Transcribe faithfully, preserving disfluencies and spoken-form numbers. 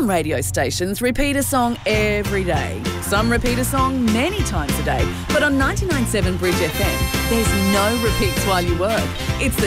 Some radio stations repeat a song every day. Some repeat a song many times a day. But on ninety-nine point seven Bridge F M, there's no repeats while you work. It's the